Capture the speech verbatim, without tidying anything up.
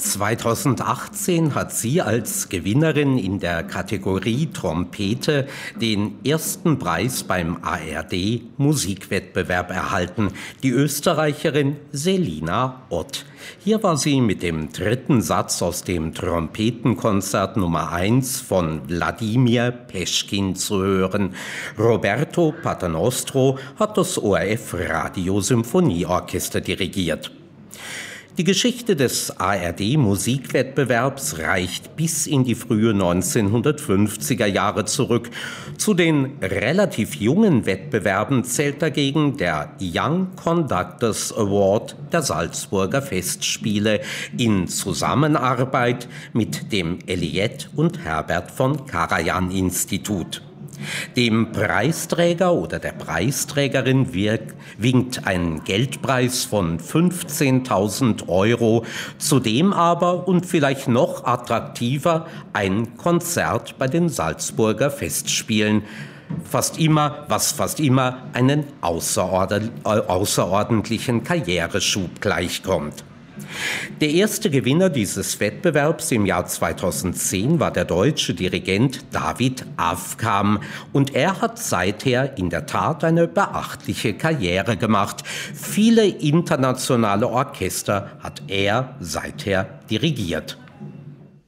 zweitausendachtzehn hat sie als Gewinnerin in der Kategorie Trompete den ersten Preis beim A R D Musikwettbewerb erhalten, die Österreicherin Selina Ott. Hier war sie mit dem dritten Satz aus dem Trompetenkonzert Nummer eins von Wladimir Peschkin zu hören. Roberto Paternostro hat das O R F Radiosymphonieorchester dirigiert. Die Geschichte des A R D Musikwettbewerbs reicht bis in die frühe neunzehnhundertfünfziger Jahre zurück. Zu den relativ jungen Wettbewerben zählt dagegen der Young Conductors Award der Salzburger Festspiele in Zusammenarbeit mit dem Eliette und Herbert von Karajan Institut. Dem Preisträger oder der Preisträgerin winkt ein Geldpreis von fünfzehntausend Euro, zudem aber und vielleicht noch attraktiver ein Konzert bei den Salzburger Festspielen. Fast immer, was fast immer einen außerordentlichen Karriereschub gleichkommt. Der erste Gewinner dieses Wettbewerbs im Jahr zweitausendzehn war der deutsche Dirigent David Avkam und er hat seither in der Tat eine beachtliche Karriere gemacht. Viele internationale Orchester hat er seither dirigiert.